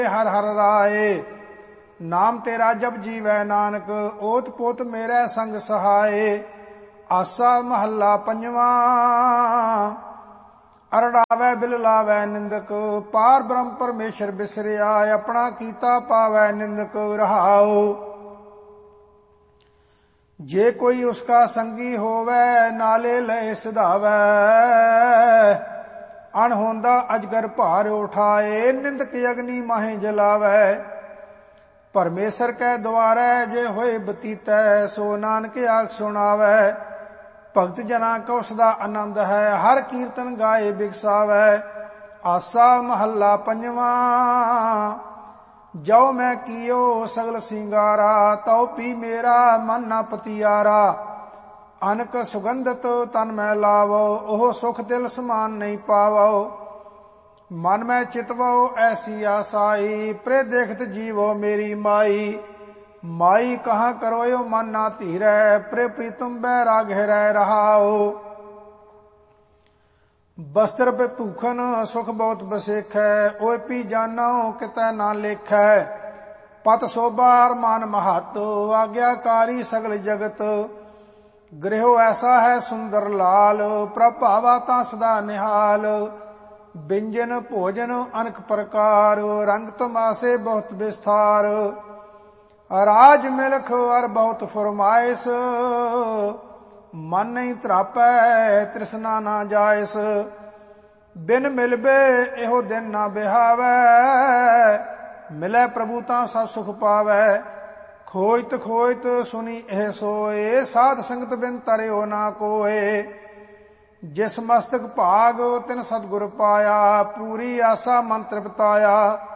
हर हर राए। नाम तेरा जब जीवै नानक, ओत पोत मेरे संग सहाय। आसा महला पंजवा। अरड़ावै बिल लावै निंदक, पार ब्रह्म परमेश्वर बिसरिया। अपना कीता पावै निंदक रहाओ। जे कोई उसका संगी होवै, नाले लय सिधावै। अणहोंदा अजगर भार उठाए, निंदक अग्नि माहे जलावै। परमेश्वर कै द्वारै जे होए बतीतै, सो नानक आख सुनावै। भगत जना को सदा आनंद है, हर कीर्तन गाए बिगसावै। आसा महला पंजवा। जो मैं कियो सगल सिंगारा, तो पी मेरा मन न पतियारा। अनक सुगंधत तन मैं लावो, ओह सुख दिल समान नहीं पावो। मन में चितवो ऐसी आसाई, प्रे देखत जीवो मेरी माई। माई कहाँ करोयो मन ना धीरै, प्रे प्रीतम बैराग है रहाओ। बस्त्र पे भूखन सुख बहुत बसेखै, ओए पी जानो कितै ना लेखै। पत शोभा मान महत, आज्ञाकारी सगल जगत। गृह ऐसा है सुंदर लाल, प्रभावा ता सदा निहाल। व्यंजन भोजन अनक प्रकार, रंग तमाशे बहुत विस्तार। राज मिलख और बहुत फरमाइश, मन नहीं त्रापै तृष्णा ना जायस। बिन मिलबे एहो दिन ना बिहावै, मिलै प्रभु तां सब सुख पावै। खोजत खोजत सुनी एह सोए, साध संगत बिन तरियो ना कोए। जिस मस्तक भाग तिन सतगुर पाया, पूरी आशा मन तृप्ताया।